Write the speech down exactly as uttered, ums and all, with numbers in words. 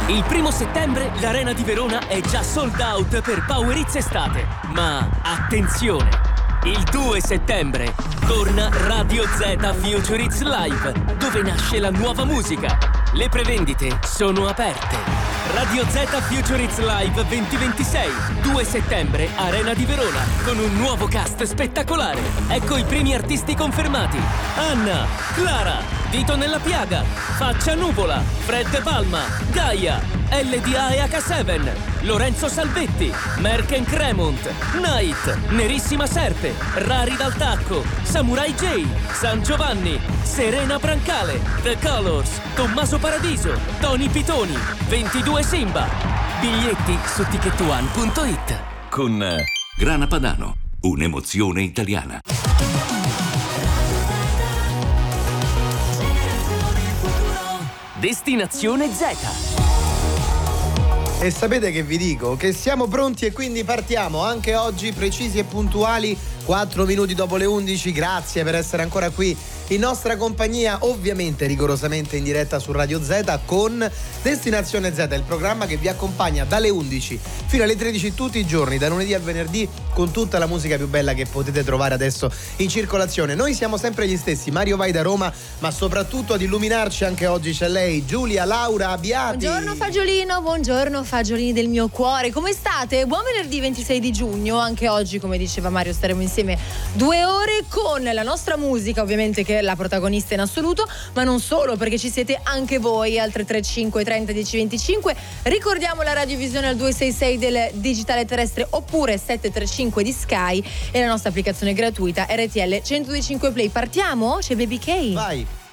Il primo settembre l'Arena di Verona è già sold out per Power Hits Estate. Ma attenzione! Il due settembre torna Radio Z Future Hits Live, dove nasce la nuova musica. Le prevendite sono aperte. Radio Z Future Hits Live duemilaventisei, due settembre, Arena di Verona, con un nuovo cast spettacolare. Ecco i primi artisti confermati: Anna, Clara, Dito nella Piaga, Faccia Nuvola, Fred Palma, Gaia, L D A e H sette, Lorenzo Salvetti, Merken Cremont, Night, Nerissima Serpe, Rari dal Tacco, Samurai J, San Giovanni, Serena Brancale, The Colors, Tommaso Paradiso, Tony Pitoni, ventidue Simba. Biglietti su ticket one punto it. Con eh, Grana Padano, un'emozione italiana. Destinazione Z. E sapete che vi dico? Che siamo pronti e quindi partiamo anche oggi, precisi e puntuali, quattro minuti dopo le undici. Grazie per essere ancora qui in nostra compagnia, ovviamente rigorosamente in diretta su Radio Z con Destinazione Z, il programma che vi accompagna dalle undici fino alle tredici tutti i giorni, da lunedì al venerdì, con tutta la musica più bella che potete trovare adesso in circolazione. Noi siamo sempre gli stessi, Mario Vai da Roma, ma soprattutto ad illuminarci anche oggi c'è lei, Giulia Laura Abbiati. Buongiorno Fagiolino, buongiorno Fagiolini del mio cuore, come state? Buon venerdì ventisei di giugno, anche oggi come diceva Mario staremo insieme due ore con la nostra musica, ovviamente che è la protagonista in assoluto, ma non solo, perché ci siete anche voi al tre tre cinque trenta dieci venticinque. Ricordiamo la radiovisione al due sei sei del digitale terrestre oppure sette tre cinque di Sky e la nostra applicazione gratuita R T L centodue e cinque Play. Partiamo? C'è Baby K. Vai.